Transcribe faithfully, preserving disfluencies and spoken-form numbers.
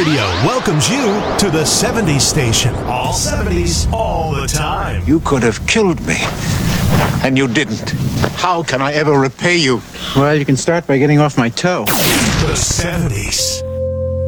Radio welcomes you to the seventies station. All seventies, all the time. You could have killed me, and you didn't. How can I ever repay you? Well, you can start by getting off my toe. The seventies.